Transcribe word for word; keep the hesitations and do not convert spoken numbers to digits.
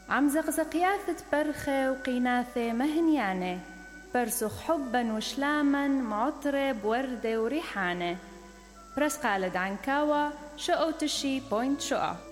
عم زقزقياثة برخة وقيناثة مهنيانة، برسخ حبا وشلاما معطرة بوردة وريحانة. برس قالد عنكاوا شقو تشي بوينت شقا.